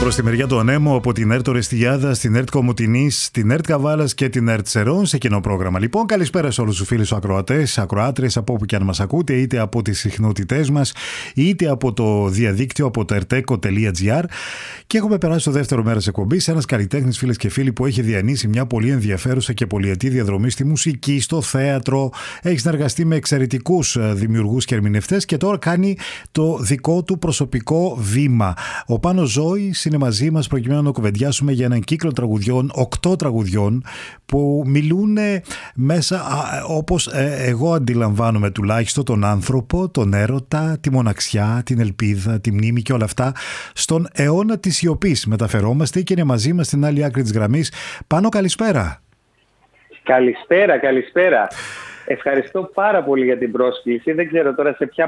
προς τη μεριά του Ανέμου από την ΕΡΤ Ορεστιάδα, στην ΕΡΤ Κομοτηνής, την ΕΡΤ Καβάλας και την ΕΡΤ Σερών σε κοινό πρόγραμμα. Λοιπόν, καλησπέρα σε όλους τους φίλους ακροατές, ακροάτρες από όπου και αν μας ακούτε, είτε από τις συχνότητές μας, είτε από το διαδίκτυο, από το erteco.gr. Και έχουμε περάσει στο δεύτερο μέρος εκπομπής. Ένας καλλιτέχνης, φίλες και φίλοι, που έχει διανύσει μια πολύ ενδιαφέρουσα και πολυετή διαδρομή στη μουσική, στο θέατρο. Έχει συνεργαστεί με εξαιρετικούς δημιουργούς και ερμηνευτές και τώρα κάνει το δικό του προσωπικό βήμα. Ο Πάνος Ζώης είναι μαζί μας προκειμένου να κουβεντιάσουμε για έναν κύκλο τραγουδιών, 8 τραγουδιών, που μιλούν μέσα, όπως εγώ αντιλαμβάνομαι τουλάχιστον, τον άνθρωπο, τον έρωτα, τη μοναξιά, την ελπίδα, τη μνήμη και όλα αυτά, στον αιώνα της σιωπής μεταφερόμαστε και είναι μαζί μας στην άλλη άκρη της γραμμής. Πάνο, καλησπέρα. Καλησπέρα. Ευχαριστώ πάρα πολύ για την πρόσκληση. Δεν ξέρω τώρα σε ποια